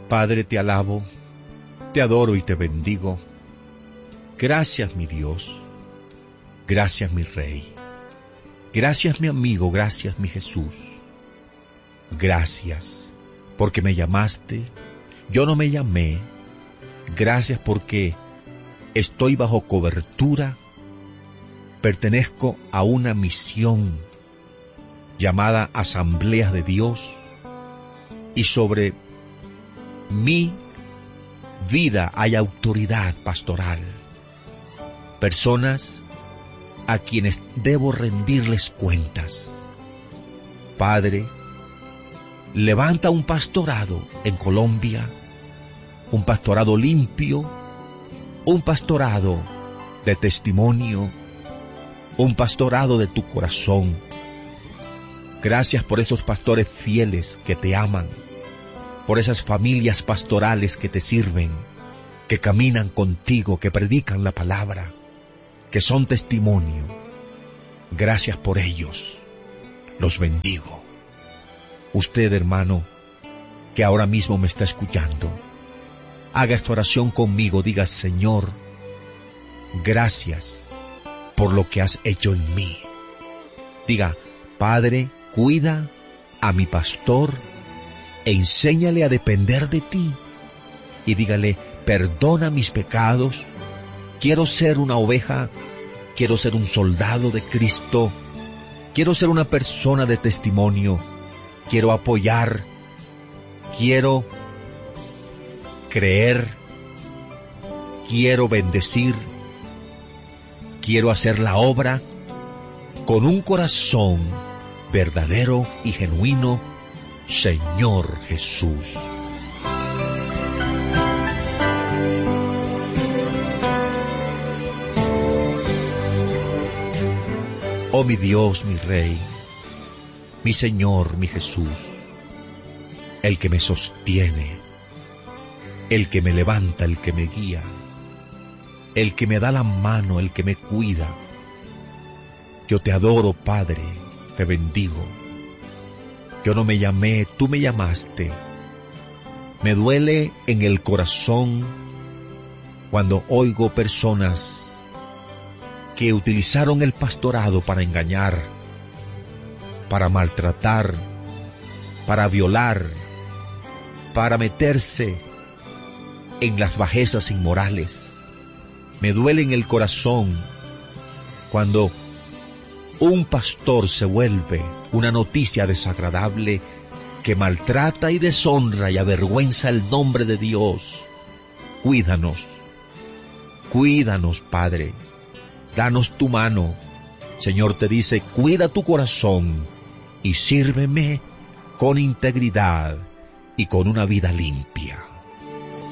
Padre, te alabo, te adoro y te bendigo. Gracias, mi Dios. Gracias, mi Rey. Gracias, mi amigo. Gracias, mi Jesús. Gracias porque me llamaste. Yo no me llamé. Gracias porque estoy bajo cobertura. Pertenezco a una misión llamada Asamblea de Dios. Y sobre mi vida hay autoridad pastoral. Personas a quienes debo rendirles cuentas. Padre, levanta un pastorado en Colombia, un pastorado limpio, un pastorado de testimonio, un pastorado de tu corazón. Gracias por esos pastores fieles que te aman, por esas familias pastorales que te sirven, que caminan contigo, que predican la palabra, que son testimonio. Gracias por ellos. Los bendigo. Usted, hermano, que ahora mismo me está escuchando, haga esta oración conmigo. Diga: Señor, gracias por lo que has hecho en mí. Diga: Padre, cuida a mi pastor, enséñale a depender de ti. Y dígale: perdona mis pecados. Quiero ser una oveja, quiero ser un soldado de Cristo, quiero ser una persona de testimonio, quiero apoyar, quiero creer, quiero bendecir, quiero hacer la obra con un corazón verdadero y genuino, Señor Jesús. Oh mi Dios, mi Rey, mi Señor, mi Jesús, el que me sostiene, el que me levanta, el que me guía, el que me da la mano, el que me cuida. Yo te adoro, Padre, te bendigo. Yo no me llamé, tú me llamaste. Me duele en el corazón cuando oigo personas que utilizaron el pastorado para engañar, para maltratar, para violar, para meterse en las bajezas inmorales. Me duele en el corazón cuando un pastor se vuelve una noticia desagradable que maltrata y deshonra y avergüenza el nombre de Dios. Cuídanos, cuídanos, Padre. Danos tu mano. Señor te dice: cuida tu corazón y sírveme con integridad y con una vida limpia.